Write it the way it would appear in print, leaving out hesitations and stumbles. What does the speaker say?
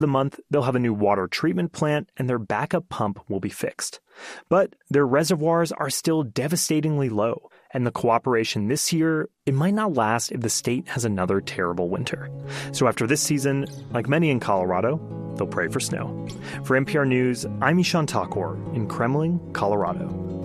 the month, they'll have a new water treatment plant and their backup pump will be fixed. But their reservoirs are still devastatingly low, and the cooperation this year, it might not last if the state has another terrible winter. So after this season, like many in Colorado, they'll pray for snow. For NPR News, I'm Ishan Thakur in Kremling, Colorado.